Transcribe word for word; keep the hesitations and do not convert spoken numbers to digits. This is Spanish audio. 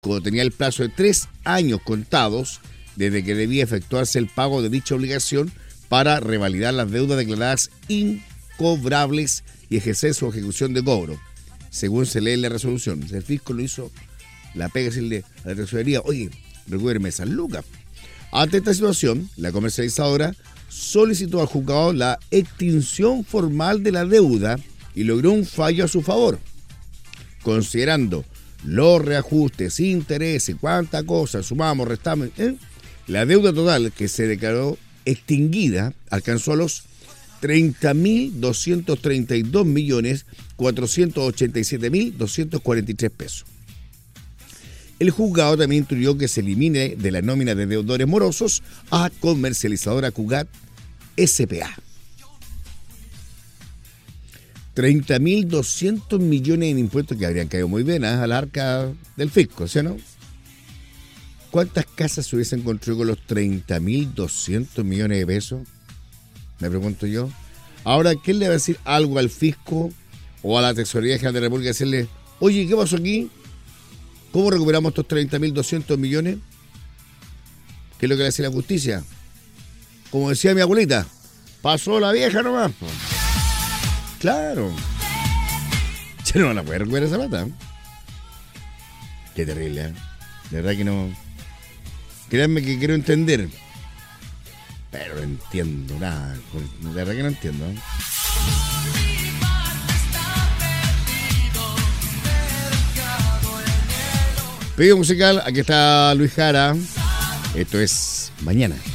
fisco tenía el plazo de tres años contados desde que debía efectuarse el pago de dicha obligación para revalidar las deudas declaradas incobrables y ejercer su ejecución de cobro, según se lee en la resolución. El fisco lo hizo, la pega decirle a la tesorería, oye, recúbreme esas lucas. Ante esta situación, la comercializadora solicitó al juzgado la extinción formal de la deuda y logró un fallo a su favor, considerando los reajustes, intereses, cuánta cosa, sumamos, restamos, ¿eh? La deuda total que se declaró extinguida alcanzó a los treinta mil doscientos treinta y dos millones cuatrocientos ochenta y siete mil doscientos cuarenta y tres pesos. El juzgado también instruyó que se elimine de la nómina de deudores morosos a comercializadora Cugat S P A. treinta mil doscientos millones en impuestos que habrían caído muy bien, ¿eh?, a la arca del fisco, ¿sí o no? ¿Cuántas casas se hubiesen construido con los treinta mil doscientos millones de pesos? Me pregunto yo. Ahora, ¿quién le va a decir algo al fisco o a la Tesorería General de la República? Decirle, oye, ¿qué pasó aquí? ¿Cómo recuperamos estos treinta mil doscientos millones? ¿Qué es lo que le hace la justicia? Como decía mi abuelita, pasó la vieja nomás. Claro. Ya no van a poder recuperar esa plata. Qué terrible, ¿eh? De verdad que no. Créanme que quiero entender, pero no entiendo nada. De verdad que no entiendo. Pedido musical, aquí está Luis Jara. Esto es Mañana.